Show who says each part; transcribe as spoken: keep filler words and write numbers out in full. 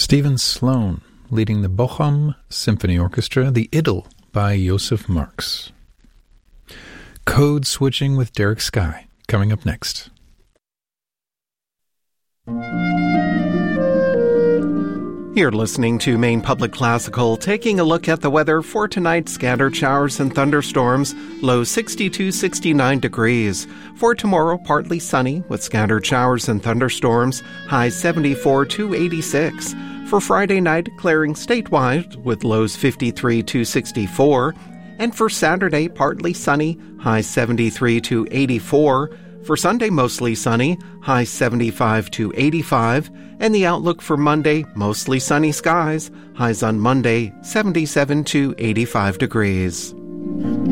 Speaker 1: Stephen Sloan leading the Bochum Symphony Orchestra, the Idyll by Josef Marx. Code Switching with Derek Sky, coming up next.
Speaker 2: You're listening to Maine Public Classical, taking a look at the weather for tonight. Scattered showers and thunderstorms, low sixty-two, sixty-nine degrees. For tomorrow, partly sunny with scattered showers and thunderstorms, high seventy-four to eighty-six. For Friday night, clearing statewide with lows fifty-three to sixty-four. And for Saturday, partly sunny, high seventy-three to eighty-four. For Sunday, mostly sunny, high seventy-five to eighty-five. And the outlook for Monday, mostly sunny skies, highs on Monday, seventy-seven to eighty-five degrees.